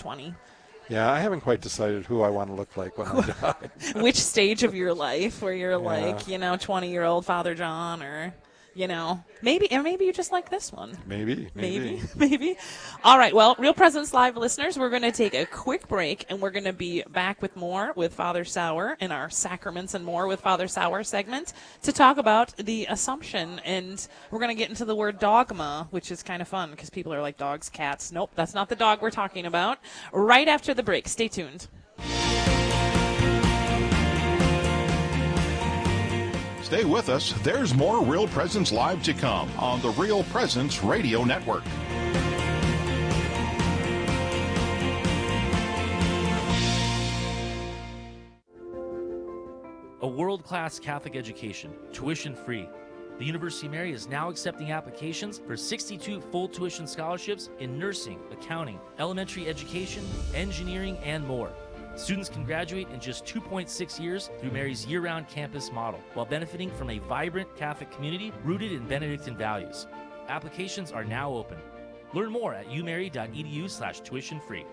20. Yeah, I haven't quite decided who I want to look like when I die. Which stage of your life where you're Yeah. like, 20-year-old Father John, or, maybe you just like this one. Maybe. All right. Well, Real Presence Live listeners, we're going to take a quick break, and we're going to be back with more with Father Sauer in our Sacraments and More with Father Sauer segment to talk about the Assumption. And we're going to get into the word dogma, which is kind of fun because people are like dogs, cats. Nope, that's not the dog we're talking about. Right after the break. Stay tuned. Stay with us. There's more Real Presence Live to come on the Real Presence Radio Network. A world-class Catholic education, tuition-free. The University of Mary is now accepting applications for 62 full tuition scholarships in nursing, accounting, elementary education, engineering, and more. Students can graduate in just 2.6 years through Mary's year-round campus model, while benefiting from a vibrant Catholic community rooted in Benedictine values. Applications are now open. Learn more at umary.edu/tuition-free.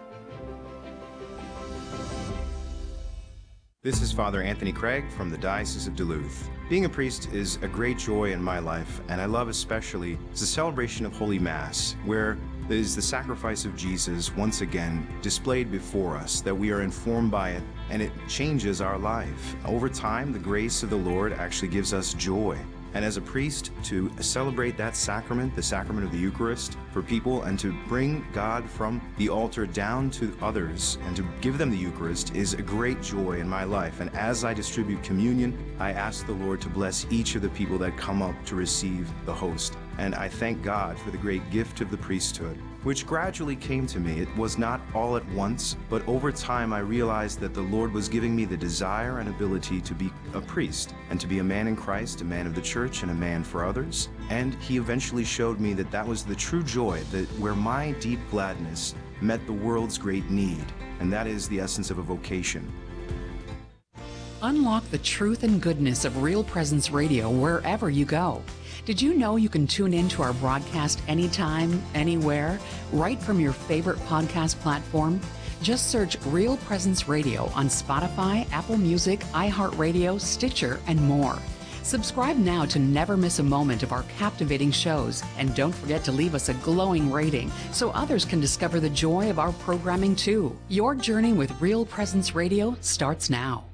This is Father Anthony Craig from the Diocese of Duluth. Being a priest is a great joy in my life, and I love especially the celebration of Holy Mass, where there is the sacrifice of Jesus once again displayed before us, that we are informed by it, and it changes our life. Over time, the grace of the Lord actually gives us joy. And as a priest, to celebrate that sacrament, the sacrament of the Eucharist, for people, and to bring God from the altar down to others and to give them the Eucharist is a great joy in my life. And as I distribute communion, I ask the Lord to bless each of the people that come up to receive the host. And I thank God for the great gift of the priesthood, which gradually came to me. It was not all at once, but over time I realized that the Lord was giving me the desire and ability to be a priest and to be a man in Christ, a man of the church, and a man for others. And He eventually showed me that that was the true joy, that where my deep gladness met the world's great need, and that is the essence of a vocation. Unlock the truth and goodness of Real Presence Radio wherever you go. Did you know you can tune in to our broadcast anytime, anywhere, right from your favorite podcast platform? Just search Real Presence Radio on Spotify, Apple Music, iHeartRadio, Stitcher, and more. Subscribe now to never miss a moment of our captivating shows, and don't forget to leave us a glowing rating so others can discover the joy of our programming too. Your journey with Real Presence Radio starts now.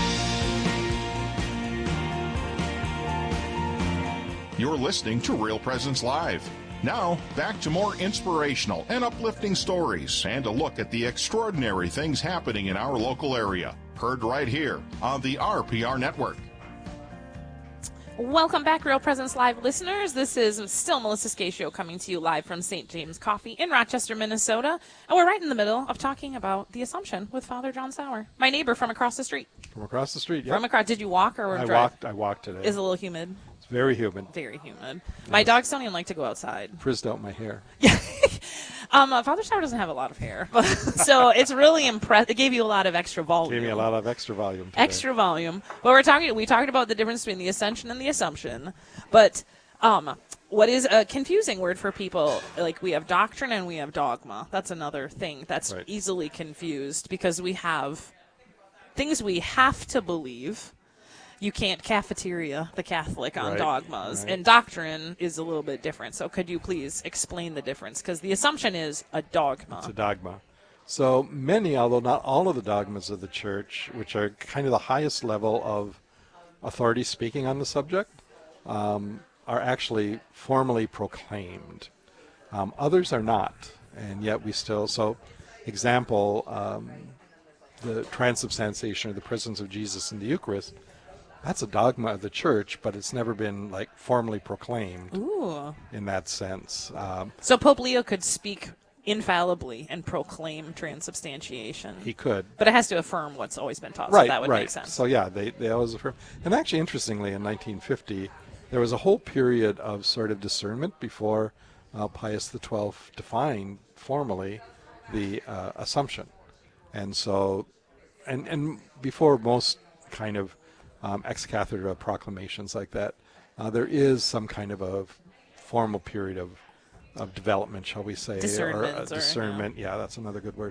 You're listening to Real Presence Live. Now, back to more inspirational and uplifting stories and a look at the extraordinary things happening in our local area. Heard right here on the RPR Network. Welcome back, Real Presence Live listeners. This is still Melissa Scatio coming to you live from St. James Coffee in Rochester, Minnesota. And we're right in the middle of talking about the Assumption with Father John Sauer, my neighbor from across the street. From across the street, yeah. From across. Did you walk or drive? I walked today. Is it a little humid? It's very humid. Very humid. My dogs don't even like to go outside. Frizzed out my hair. Yeah. Father Sauer doesn't have a lot of hair, so it's really impressive. It gave you a lot of extra volume. Gave me a lot of extra volume today. Extra volume. But we talked about the difference between the Ascension and the Assumption. But what is a confusing word for people? Like, we have doctrine and we have dogma. That's another thing that's right. Easily confused because we have things we have to believe. You can't cafeteria the Catholic on dogmas, and doctrine is a little bit different. So could you please explain the difference? Because the Assumption is a dogma. It's a dogma. So many, although not all of the dogmas of the Church, which are kind of the highest level of authority speaking on the subject, are actually formally proclaimed. Others are not, and yet we still. So, example, the transubstantiation or the presence of Jesus in the Eucharist. That's a dogma of the Church, but it's never been formally proclaimed. Ooh. In that sense. So Pope Leo could speak infallibly and proclaim transubstantiation. He could. But it has to affirm what's always been taught, Right, so that would right. make sense. So yeah, they always affirm. And actually, interestingly, in 1950, there was a whole period of sort of discernment before Pius XII defined formally the Assumption. And so, and before most kind of ex cathedra proclamations like that, there is some kind of a formal period of development, shall we say, Discernment. Discernment. Yeah, that's another good word.